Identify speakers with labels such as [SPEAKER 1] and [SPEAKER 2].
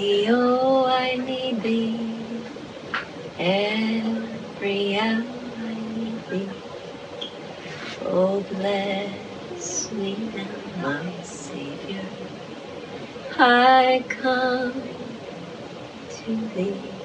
[SPEAKER 1] thee, oh, I need thee. Every hour I need thee. Oh, bless me now, my Savior. I come to thee.